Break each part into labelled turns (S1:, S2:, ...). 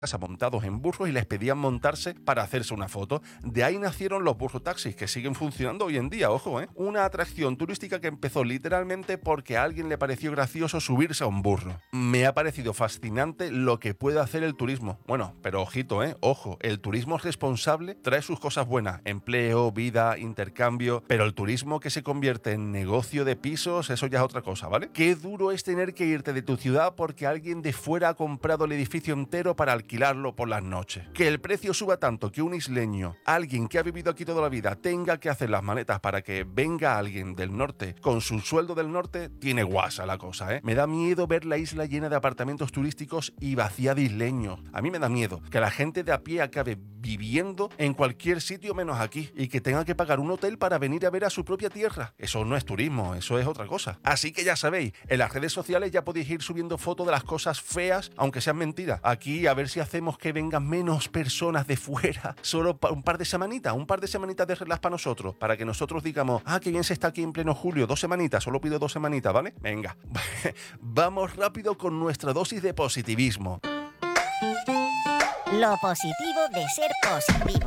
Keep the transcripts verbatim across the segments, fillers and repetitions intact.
S1: montados en burros y les pedían montarse para hacerse una foto. De ahí nacieron los burrotaxis, que siguen funcionando hoy en día, ojo, ¿eh? Una atracción turística que empezó literalmente porque a alguien le pareció gracioso subirse a un burro. Me ha parecido fascinante lo que puede hacer el turismo. Bueno, pero ojito, ¿eh? Ojo, el turismo responsable trae sus cosas buenas, empleo, vida, intercambio, pero el turismo que se convierte en negocio de pisos, eso ya es otra cosa, ¿vale? Qué duro es tener que irte de tu ciudad porque alguien de fuera ha comprado el edificio entero para alquilar alquilarlo por las noches. Que el precio suba tanto que un isleño, alguien que ha vivido aquí toda la vida, tenga que hacer las maletas para que venga alguien del norte con su sueldo del norte, tiene guasa la cosa, ¿eh? Me da miedo ver la isla llena de apartamentos turísticos y vacía de isleños. A mí me da miedo que la gente de a pie acabe viviendo en cualquier sitio menos aquí y que tenga que pagar un hotel para venir a ver a su propia tierra. Eso no es turismo, eso es otra cosa. Así que ya sabéis, en las redes sociales ya podéis ir subiendo fotos de las cosas feas, aunque sean mentiras. Aquí a ver si hacemos que vengan menos personas de fuera, solo un par de semanitas, un par de semanitas de relax para nosotros, para que nosotros digamos, ah, qué bien se está aquí en pleno julio, dos semanitas, solo pido dos semanitas, ¿vale? Venga, vamos rápido con nuestra dosis de positivismo.
S2: Lo positivo de ser positivo.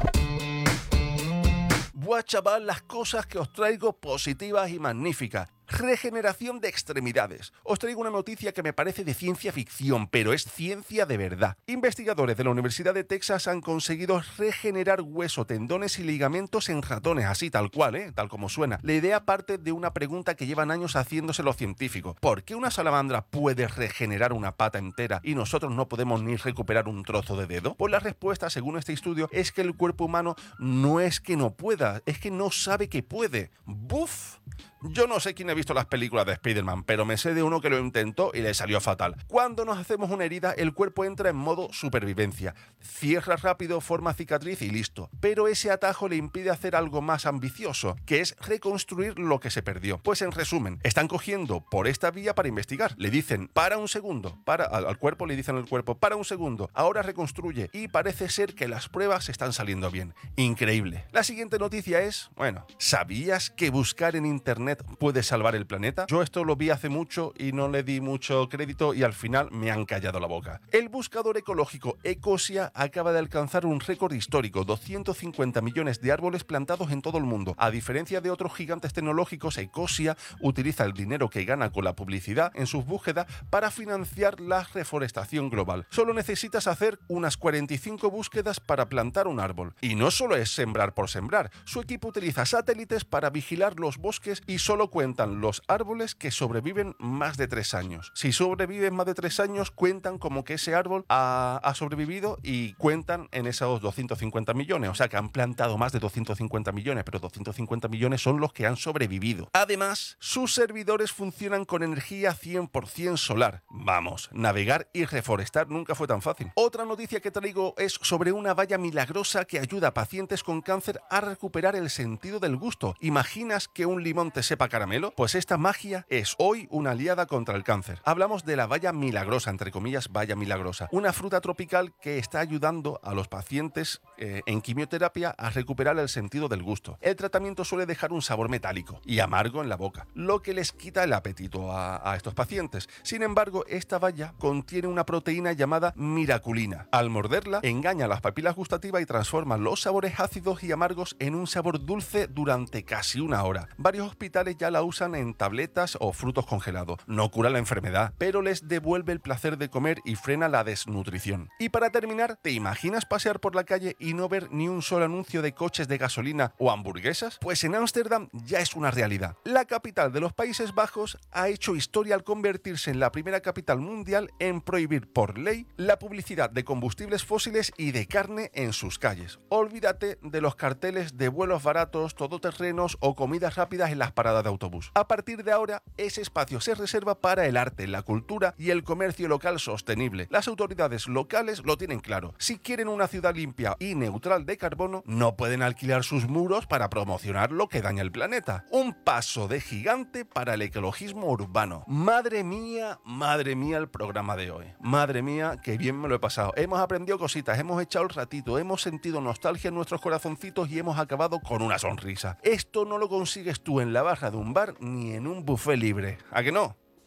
S1: Buah, chaval, las cosas que os traigo positivas y magníficas. Regeneración de extremidades. Os traigo una noticia que me parece de ciencia ficción, pero es ciencia de verdad. Investigadores de la Universidad de Texas han conseguido regenerar hueso, tendones y ligamentos en ratones, así tal cual, ¿eh? Tal como suena. La idea parte de una pregunta que llevan años haciéndose los científicos. ¿Por qué una salamandra puede regenerar una pata entera y nosotros no podemos ni recuperar un trozo de dedo? Pues la respuesta, según este estudio, es que el cuerpo humano no es que no pueda, es que no sabe que puede. ¡Buf! Yo no sé quién ha visto las películas de Spider-Man, pero me sé de uno que lo intentó y le salió fatal. Cuando nos hacemos una herida, el cuerpo entra en modo supervivencia. Cierra rápido, forma cicatriz y listo. Pero ese atajo le impide hacer algo más ambicioso, que es reconstruir lo que se perdió. Pues en resumen, están cogiendo por esta vía para investigar. Le dicen, para un segundo, para al, al cuerpo le dicen al cuerpo, para un segundo, ahora reconstruye. Y parece ser que las pruebas están saliendo bien. Increíble. La siguiente noticia es, bueno, ¿sabías que buscar en internet puede salvar el planeta? Yo esto lo vi hace mucho y no le di mucho crédito y al final me han callado la boca. El buscador ecológico Ecosia acaba de alcanzar un récord histórico, doscientos cincuenta millones de árboles plantados en todo el mundo. A diferencia de otros gigantes tecnológicos, Ecosia utiliza el dinero que gana con la publicidad en sus búsquedas para financiar la reforestación global. Solo necesitas hacer unas cuarenta y cinco búsquedas para plantar un árbol. Y no solo es sembrar por sembrar, su equipo utiliza satélites para vigilar los bosques y solo cuentan los árboles que sobreviven más de tres años. Si sobreviven más de tres años, cuentan como que ese árbol ha, ha sobrevivido y cuentan en esos doscientos cincuenta millones. O sea que han plantado más de doscientos cincuenta millones, pero doscientos cincuenta millones son los que han sobrevivido. Además, sus servidores funcionan con energía cien por ciento solar. Vamos, navegar y reforestar nunca fue tan fácil. Otra noticia que traigo es sobre una valla milagrosa que ayuda a pacientes con cáncer a recuperar el sentido del gusto. ¿Imaginas que un limón te sepa caramelo? Pues esta magia es hoy una aliada contra el cáncer. Hablamos de la baya milagrosa, entre comillas, baya milagrosa, una fruta tropical que está ayudando a los pacientes eh, en quimioterapia a recuperar el sentido del gusto. El tratamiento suele dejar un sabor metálico y amargo en la boca, lo que les quita el apetito a, a estos pacientes. Sin embargo, esta baya contiene una proteína llamada miraculina. Al morderla, engaña las papilas gustativas y transforma los sabores ácidos y amargos en un sabor dulce durante casi una hora. Varios hospitales ya la usan en tabletas o frutos congelados. No cura la enfermedad, pero les devuelve el placer de comer y frena la desnutrición. Y para terminar, ¿te imaginas pasear por la calle y no ver ni un solo anuncio de coches de gasolina o hamburguesas? Pues en Ámsterdam ya es una realidad. La capital de los Países Bajos ha hecho historia al convertirse en la primera capital mundial en prohibir por ley la publicidad de combustibles fósiles y de carne en sus calles. Olvídate de los carteles de vuelos baratos, todoterrenos o comidas rápidas en las paradas de autobús. A partir de ahora, ese espacio se reserva para el arte, la cultura y el comercio local sostenible. Las autoridades locales lo tienen claro. Si quieren una ciudad limpia y neutral de carbono, no pueden alquilar sus muros para promocionar lo que daña el planeta. Un paso de gigante para el ecologismo urbano. Madre mía, madre mía el programa de hoy. Madre mía, qué bien me lo he pasado. Hemos aprendido cositas, hemos echado el ratito, hemos sentido nostalgia en nuestros corazoncitos y hemos acabado con una sonrisa. Esto no lo consigues tú en la barra de un bar ni en un buffet libre. ¿A que no?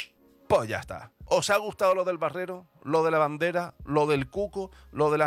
S1: Pues ya está. ¿Os ha gustado lo del barrero, lo de la bandera, lo del cuco, lo de las